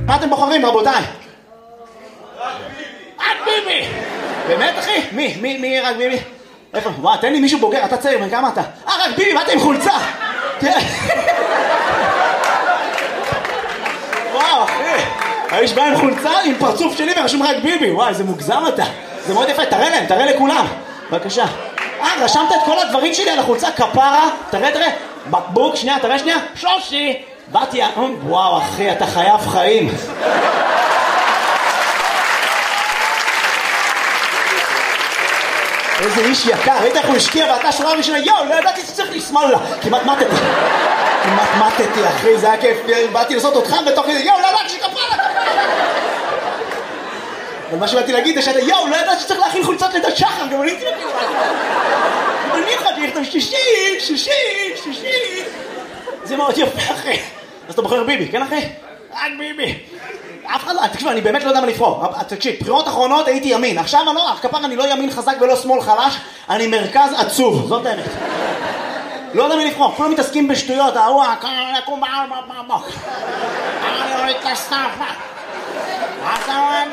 מה אתם בוחרים, רבותיי? רק ביבי! באמת, אחי? מי רק ביבי? איפה? וואי, תן לי מישהו בוגר, אתה צעיר, בן כמה אתה? רק ביבי, מה אתה עם חולצה? וואו, אחי, האיש בא עם חולצה, עם פרצוף שלי ורשום רק ביבי. וואי, זה מוגזם אתה. זה מאוד יפה, תראה להם, תראה לכולם. בבקשה. רשמת את כל הדברים שלי על החולצה, כפרה. תראה. בקבוק, שנייה, תראה שנייה. שושי. באתי, וואו, אחי, אתה חייב חיים. איזה איש יקר, ראית איך הוא השקיע ואתה שורה ראשונה, לא ידעתי שצריך לשמאל לה. כמעט מתתי, אחי, זה היה כיף, באתי לעשות אותך בתוך כזה, לא ידעתי שכפרה. אבל מה שבאתי להגיד זה שאתה, לא ידעתי שצריך להכין חולצות לידת שחר, גם אני תלכי. אני חייתי לכתוב שישי. זה מאוד יפה, אחי. אז אתה בוחר ביבי, כן אחי? רק ביבי. אף אחד לא, תקשיב, אני באמת לא יודע מה לבחור. תקשיב, בחירות אחרונות הייתי ימין. עכשיו כפר אני לא ימין חזק ולא שמאל חלש, אני מרכז עצוב, זאת האמת. לא יודע מה לבחור, כולם מתעסקים בשטויות, אני אוריד את הסטאפה.